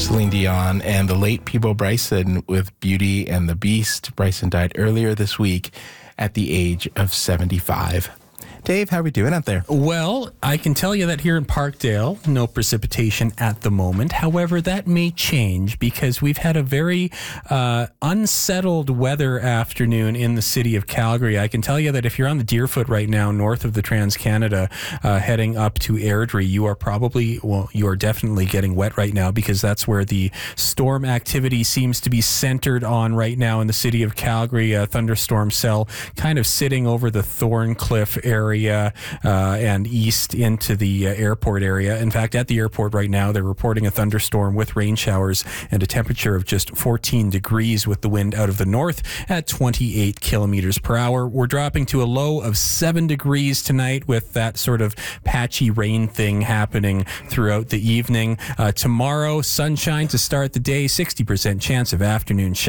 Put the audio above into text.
Celine Dion and the late Peabo Bryson with Beauty and the Beast. Bryson died earlier this week at the age of 75. Dave, how are we doing out there? Well, I can tell you that here in Parkdale, no precipitation at the moment. However, that may change because we've had a very unsettled weather afternoon in the city of Calgary. I can tell you that if you're on the Deerfoot right now, north of the Trans-Canada, heading up to Airdrie, you are definitely getting wet right now because that's where the storm activity seems to be centered on right now in the city of Calgary. A thunderstorm cell kind of sitting over the Thorncliffe area and east into the airport area. In fact, at the airport right now, they're reporting a thunderstorm with rain showers and a temperature of just 14 degrees with the wind out of the north at 28 kilometers per hour. We're dropping to a low of 7 degrees tonight with that sort of patchy rain thing happening throughout the evening. Tomorrow, sunshine to start the day, 60% chance of afternoon showers.